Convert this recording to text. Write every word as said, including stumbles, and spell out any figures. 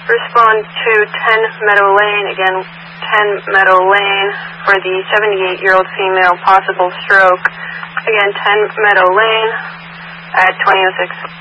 Respond to ten Meadow Lane. Again, ten Meadow Lane for the seventy-eight-year-old female, possible stroke. Again, ten Meadow Lane at twenty oh six.